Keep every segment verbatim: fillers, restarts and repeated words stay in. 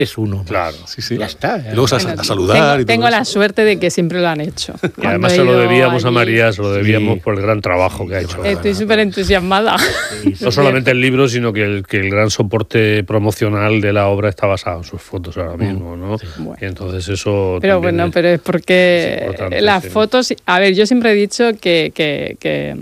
es uno. Claro, sí, sí. Ya está. Y luego bueno, a, a saludar. Tengo, y todo tengo eso. la suerte de que siempre lo han hecho. Y además se lo debíamos a María, se lo debíamos Sí. por el gran trabajo que ha hecho. Estoy súper entusiasmada. Sí, sí. No solamente el libro, sino que el, que el gran soporte promocional de la obra está basado en sus fotos ahora mismo, ¿no? Sí. Bueno. Y entonces eso... Pero bueno, es, pero es porque es las sí. fotos... A ver, yo siempre he dicho que, que, que,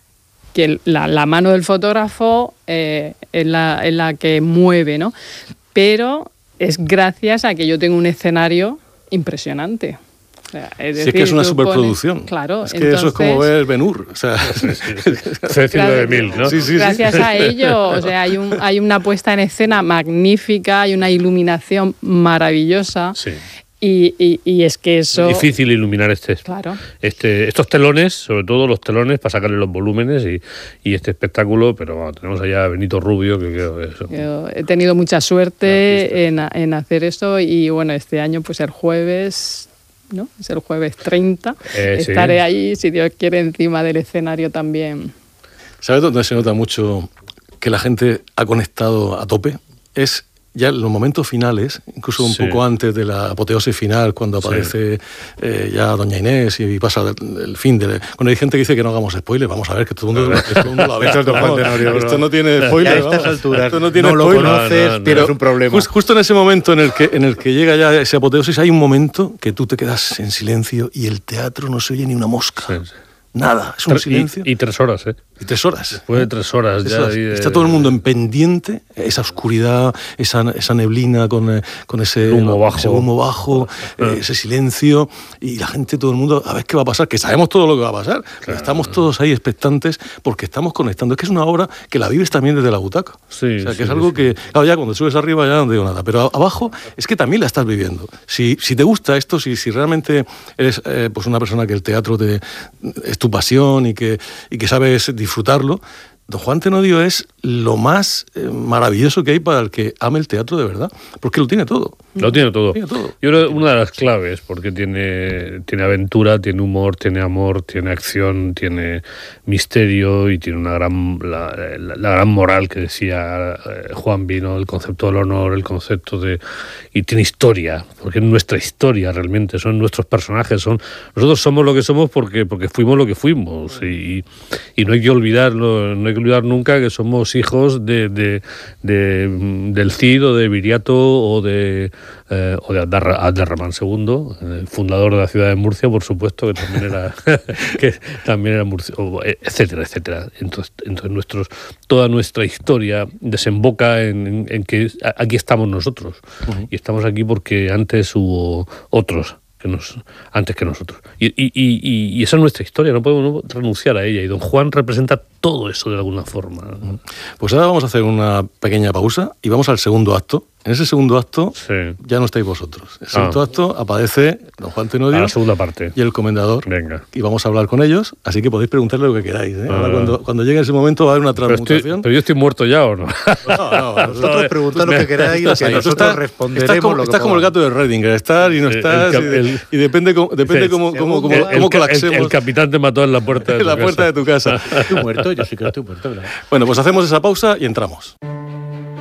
que la, la mano del fotógrafo eh, es, la, es la que mueve, ¿no? Pero es gracias a que yo tengo un escenario impresionante. O sea, es, sí, decir, es que es una tú superproducción. Pones, claro, es que entonces, eso es como ver Ben-Hur. O sea, sí, sí. Cecil de Mil, ¿no? Sí, sí, gracias sí. a ello, o sea, hay, un, hay una puesta en escena magnífica, hay una iluminación maravillosa. Sí. Y, y, y es que eso... Es difícil iluminar este, Claro. este, estos telones, sobre todo los telones, para sacarle los volúmenes y, y este espectáculo, pero bueno, tenemos allá a Benito Rubio, que creo que eso. Yo he tenido mucha suerte en, en hacer esto y bueno, este año pues el jueves, ¿no? Es el jueves treinta, Eh, estaré sí. ahí, si Dios quiere, encima del escenario también. ¿Sabes dónde se nota mucho que la gente ha conectado a tope? Es ya en los momentos finales, incluso un Sí. poco antes de la apoteosis final, cuando aparece sí. eh, ya Doña Inés y pasa el, el fin de... Cuando hay gente que dice que no hagamos spoilers, vamos a ver, que todo el mundo, que todo el mundo lo ve. Esto es Don Juan Tenorio, Esto bro. no tiene Ya spoilers. a estas vamos. alturas Esto no tiene no lo spoilers. conoces, No, no, no. tienes un problema. Just, justo en ese momento en el, que, en el que llega ya ese apoteosis, hay un momento que tú te quedas en silencio y el teatro no se oye ni una mosca. Sí, sí. Nada, es un Tre- silencio. Y, y tres horas, ¿eh? Y tres horas. Después de tres horas. Tres ya horas. ahí de- Está todo el mundo en pendiente, esa oscuridad, esa, esa neblina con, eh, con ese Humo bajo. ese, humo bajo eh, ese silencio, y la gente, todo el mundo, a ver qué va a pasar, que sabemos todo lo que va a pasar, pero estamos todos ahí expectantes porque estamos conectando. Es que es una obra que la vives también desde la butaca. Sí, o sea, que sí, es algo sí. que, claro, ya cuando subes arriba ya no digo nada, pero a- abajo es que también la estás viviendo. Si, si te gusta esto, si, si realmente eres eh, pues una persona que el teatro te, es tu pasión y que, y que sabes disfrutarlo, Don Juan Tenorio es lo más eh, maravilloso que hay para el que ame el teatro de verdad, porque lo tiene todo. Lo tiene todo. Tiene todo. Yo creo que una de las claves, porque tiene, tiene aventura, tiene humor, tiene amor, tiene acción, tiene misterio y tiene una gran la, la, la gran moral que decía eh, Juan Vino, el concepto del honor, el concepto de... Y tiene historia, porque es nuestra historia realmente, son nuestros personajes, son nosotros somos lo que somos porque, porque fuimos lo que fuimos y, y no hay que olvidarlo, no hay que olvidar nunca que somos hijos de, de, de, del Cid o de Viriato o de... Eh, o de Abdarra- Abderramán segundo, el fundador de la ciudad de Murcia, por supuesto, que también era que también era Murcia, o, etcétera, etcétera. Entonces, entonces nuestros, toda nuestra historia desemboca en, en, en que aquí estamos nosotros. Uh-huh. Y estamos aquí porque antes hubo otros que nos, antes que nosotros. Y, y, y, y esa es nuestra historia, no podemos renunciar a ella. Y Don Juan representa todo eso de alguna forma. Pues ahora vamos a hacer una pequeña pausa y vamos al segundo acto. En ese segundo acto sí. ya no estáis vosotros. En el segundo ah. acto aparece Don Juan Tenorio, a la segunda parte. Y el comendador. Venga. Y vamos a hablar con ellos, así que podéis preguntarle lo que queráis. ¿eh? Ahora, ah. cuando, cuando llegue ese momento va a haber una transmutación. Pero, estoy, pero yo estoy muerto ya, ¿o no? No, no. Nosotros preguntad lo que queráis, que nosotros estás, responderemos estás como, lo que estás como el gato de Redinger, estás y no estás, el, el, y, y depende cómo depende cómo, cómo, cómo, el, cómo el, colapsemos. El, el capitán te mató en la puerta de en tu la casa. puerta de tu casa. Estoy muerto, yo sí que estoy muerto, ¿verdad? Bueno, pues hacemos esa pausa y entramos.